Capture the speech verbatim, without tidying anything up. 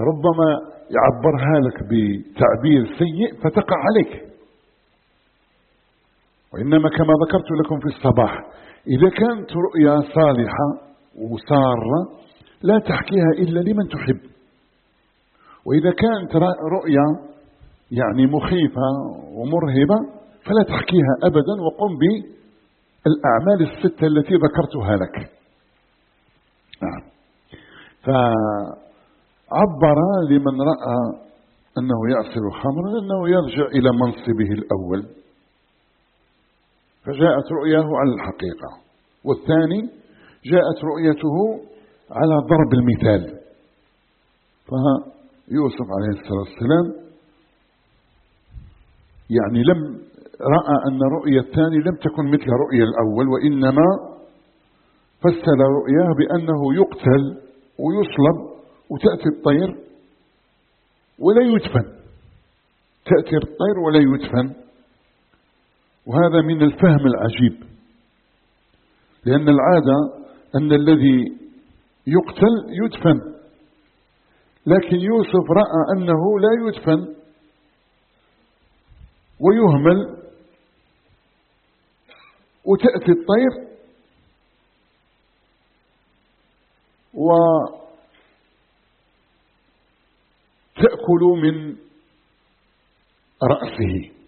ربما يعبرها لك بتعبير سيء فتقع عليك. وإنما كما ذكرت لكم في الصباح، إذا كانت رؤيا صالحة وسارة لا تحكيها إلا لمن تحب، وإذا كانت رؤيا يعني مخيفة ومرهبة فلا تحكيها أبدا، وقم بالأعمال الستة التي ذكرتها لك. نعم. فعبر لمن رأى أنه يعصر خمرا أنه يرجع إلى منصبه الأول، فجاءت رؤياه على الحقيقة، والثاني جاءت رؤيته على ضرب المثال. فيوسف عليه الصلاة والسلام يعني لم رأى أن رؤية الثاني لم تكن مثل رؤية الأول، وإنما فسر رؤياه بأنه يقتل ويصلب وتأتي الطير ولا يدفن، تأتي الطير ولا يدفن. وهذا من الفهم العجيب، لأن العادة أن الذي يقتل يدفن، لكن يوسف رأى أنه لا يدفن ويهمل وتأتي الطير وتأكل من رأسه.